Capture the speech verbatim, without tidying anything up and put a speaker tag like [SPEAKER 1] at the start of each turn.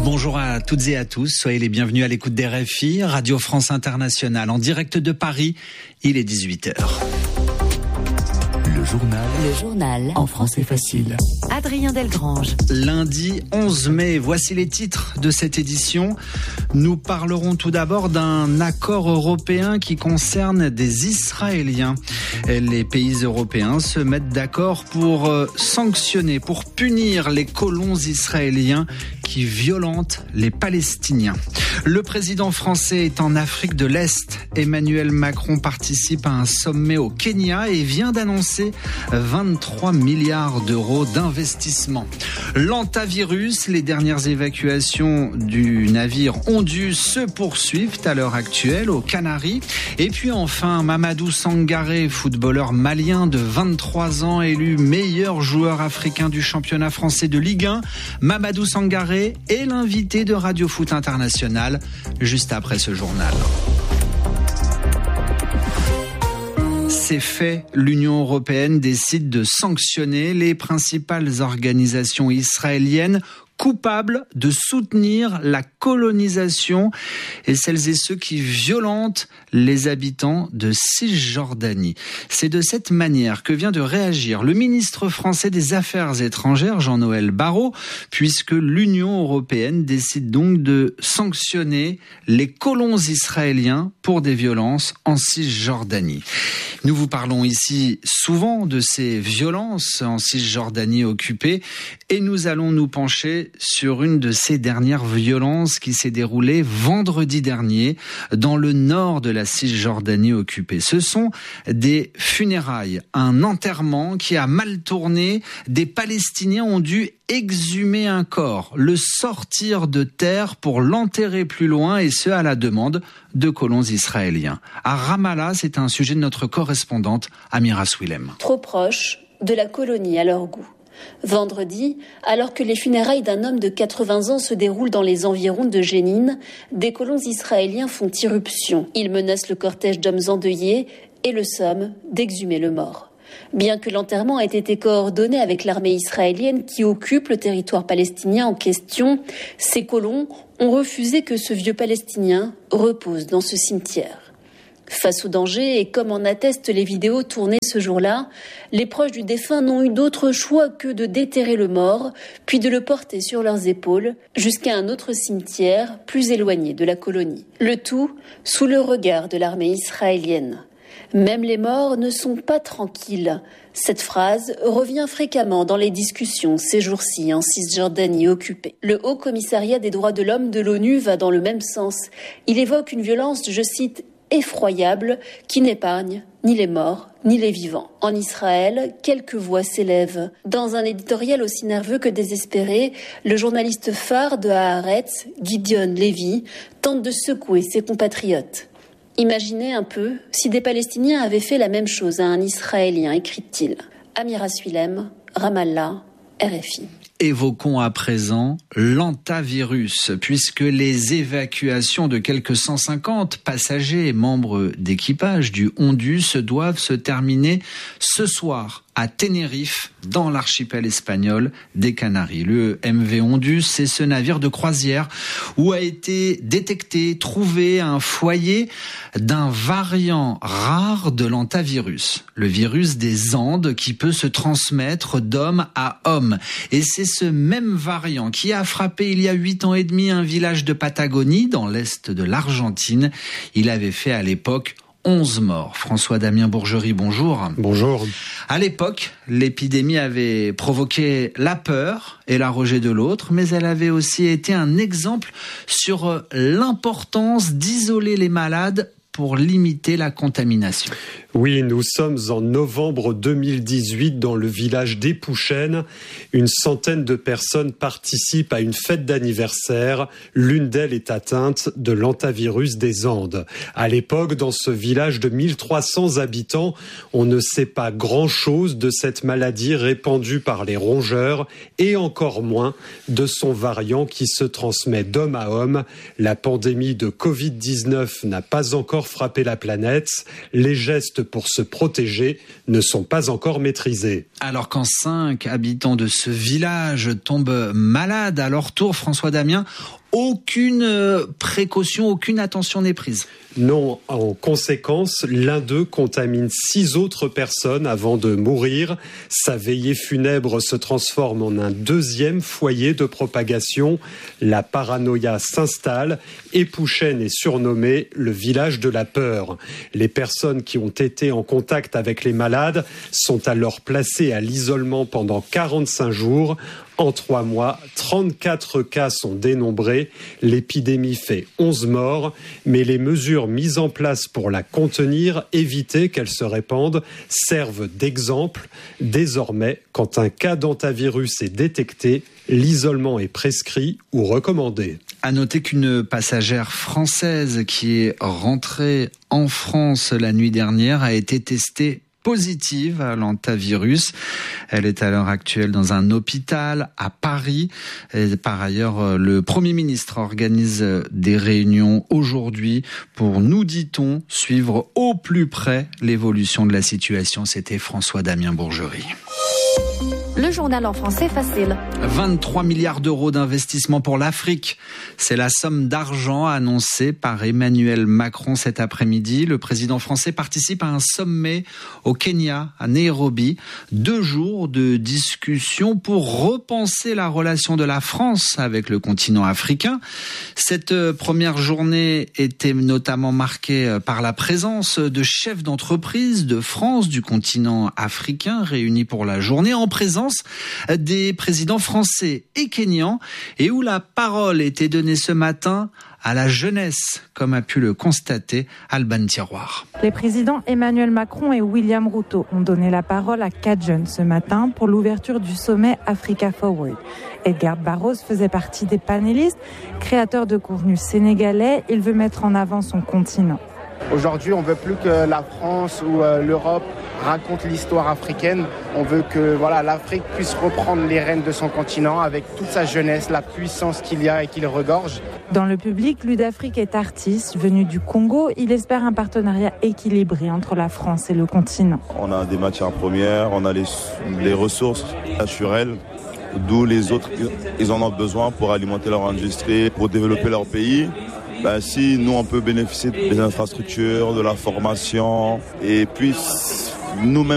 [SPEAKER 1] Bonjour à toutes et à tous, soyez les bienvenus à l'écoute des R F I, Radio France Internationale, en direct de Paris, il est dix-huit heures.
[SPEAKER 2] Le journal.
[SPEAKER 3] Le journal.
[SPEAKER 2] En français facile.
[SPEAKER 3] Adrien Delgrange.
[SPEAKER 1] Lundi onze mai, voici les titres de cette édition. Nous parlerons tout d'abord d'un accord européen qui concerne des Israéliens. Les pays européens se mettent d'accord pour sanctionner, pour punir les colons israéliens qui violentent les Palestiniens. Le président français est en Afrique de l'Est. Emmanuel Macron participe à un sommet au Kenya et vient d'annoncer vingt-trois milliards d'euros d'investissement. L'antavirus, les dernières évacuations du navire Ondus se poursuivent à l'heure actuelle aux Canaries. Et puis enfin, Mamadou Sangaré, footballeur malien de vingt-trois ans, élu meilleur joueur africain du championnat français de Ligue un. Mamadou Sangaré est l'invité de Radio Foot International juste après ce journal. C'est fait, l'Union européenne décide de sanctionner les principales organisations israéliennes coupables de soutenir la colonisation et celles et ceux qui violentent les habitants de Cisjordanie. C'est de cette manière que vient de réagir le ministre français des Affaires étrangères, Jean-Noël Barrot, puisque l'Union européenne décide donc de sanctionner les colons israéliens pour des violences en Cisjordanie. Nous vous parlons ici souvent de ces violences en Cisjordanie occupée et nous allons nous pencher sur une de ces dernières violences qui s'est déroulée vendredi dernier dans le nord de la Cisjordanie occupée. Ce sont des funérailles, un enterrement qui a mal tourné. Des Palestiniens ont dû exhumer un corps, le sortir de terre pour l'enterrer plus loin, et ce à la demande de colons israéliens. À Ramallah, c'est un sujet de notre correspondante Amira Swilem.
[SPEAKER 4] Trop proche de la colonie à leur goût. Vendredi, alors que les funérailles d'un homme de quatre-vingts ans se déroulent dans les environs de Jénine, des colons israéliens font irruption. Ils menacent le cortège d'hommes endeuillés et le somment d'exhumer le mort. Bien que l'enterrement ait été coordonné avec l'armée israélienne qui occupe le territoire palestinien en question, ces colons ont refusé que ce vieux Palestinien repose dans ce cimetière. Face au danger, et comme en attestent les vidéos tournées ce jour-là, les proches du défunt n'ont eu d'autre choix que de déterrer le mort, puis de le porter sur leurs épaules jusqu'à un autre cimetière plus éloigné de la colonie. Le tout sous le regard de l'armée israélienne. Même les morts ne sont pas tranquilles. Cette phrase revient fréquemment dans les discussions ces jours-ci en Cisjordanie occupée. Le Haut Commissariat des droits de l'homme de l'ONU va dans le même sens. Il évoque une violence, je cite, effroyable, qui n'épargne ni les morts, ni les vivants. En Israël, quelques voix s'élèvent. Dans un éditorial aussi nerveux que désespéré, le journaliste phare de Haaretz, Gideon Levy, tente de secouer ses compatriotes. Imaginez un peu si des Palestiniens avaient fait la même chose à un Israélien, écrit-il. Amira Swilem, Ramallah, R F I.
[SPEAKER 1] Évoquons à présent l'antavirus, puisque les évacuations de quelques cent cinquante passagers et membres d'équipage du Ondus doivent se terminer ce soir à Tenerife, dans l'archipel espagnol des Canaries. Le M V Ondus, c'est ce navire de croisière où a été détecté, trouvé un foyer d'un variant rare de l'antavirus, le virus des Andes qui peut se transmettre d'homme à homme. Et c'est ce même variant qui a frappé il y a huit ans et demi un village de Patagonie, dans l'est de l'Argentine. Il avait fait à l'époque onze morts. François-Damien Bourgerie, bonjour.
[SPEAKER 5] Bonjour.
[SPEAKER 1] À l'époque, l'épidémie avait provoqué la peur et la rejet de l'autre, mais elle avait aussi été un exemple sur l'importance d'isoler les malades pour limiter la contamination.
[SPEAKER 5] Oui, nous sommes en novembre deux mille dix-huit dans le village d'Épouchènes. Une centaine de personnes participent à une fête d'anniversaire. L'une d'elles est atteinte de l'antavirus des Andes. À l'époque, dans ce village de mille trois cents habitants, on ne sait pas grand-chose de cette maladie répandue par les rongeurs et encore moins de son variant qui se transmet d'homme à homme. La pandémie de covid dix-neuf n'a pas encore frappé la planète. Les gestes pour se protéger ne sont pas encore maîtrisés.
[SPEAKER 1] Alors quand cinq habitants de ce village tombent malades à leur tour, François Damien, aucune précaution, aucune attention n'est prise.
[SPEAKER 5] Non, en conséquence, l'un d'eux contamine six autres personnes avant de mourir. Sa veillée funèbre se transforme en un deuxième foyer de propagation. La paranoïa s'installe et Pouchène est surnommé le village de la peur. Les personnes qui ont été en contact avec les malades sont alors placées à l'isolement pendant quarante-cinq jours. En trois mois, trente-quatre cas sont dénombrés. L'épidémie fait onze morts, mais les mesures mises en place pour la contenir, éviter qu'elle se répande, servent d'exemple. Désormais, quand un cas d'hantavirus est détecté, l'isolement est prescrit ou recommandé.
[SPEAKER 1] À noter qu'une passagère française qui est rentrée en France la nuit dernière a été testée positive à l'hantavirus. Elle est à l'heure actuelle dans un hôpital à Paris. Et par ailleurs, le Premier ministre organise des réunions aujourd'hui pour, nous dit-on, suivre au plus près l'évolution de la situation. C'était François-Damien Bourgerie.
[SPEAKER 3] Le journal en français facile.
[SPEAKER 1] vingt-trois milliards d'euros d'investissement pour l'Afrique. C'est la somme d'argent annoncée par Emmanuel Macron cet après-midi. Le président français participe à un sommet au Kenya, à Nairobi. Deux jours de discussion pour repenser la relation de la France avec le continent africain. Cette première journée était notamment marquée par la présence de chefs d'entreprise de France, du continent africain, réunis pour la journée, en présence des présidents français et kenyans, et où la parole était donnée ce matin à la jeunesse, comme a pu le constater Alban Tiroir.
[SPEAKER 6] Les présidents Emmanuel Macron et William Ruto ont donné la parole à quatre jeunes ce matin pour l'ouverture du sommet Africa Forward. Edgar Barros faisait partie des panélistes, créateur de contenu sénégalais. Il veut mettre en avant son continent.
[SPEAKER 7] Aujourd'hui, on veut plus que la France ou euh, l'Europe raconte l'histoire africaine. On veut que voilà, l'Afrique puisse reprendre les rênes de son continent avec toute sa jeunesse, la puissance qu'il y a et qu'il regorge.
[SPEAKER 6] Dans le public, Ludafrique est artiste, venu du Congo. Il espère un partenariat équilibré entre la France et le continent.
[SPEAKER 8] On a des matières premières, on a les, les ressources naturelles, d'où les autres, ils en ont besoin pour alimenter leur industrie, pour développer leur pays. Ben, si nous on peut bénéficier des infrastructures, de la formation et puis nous-mêmes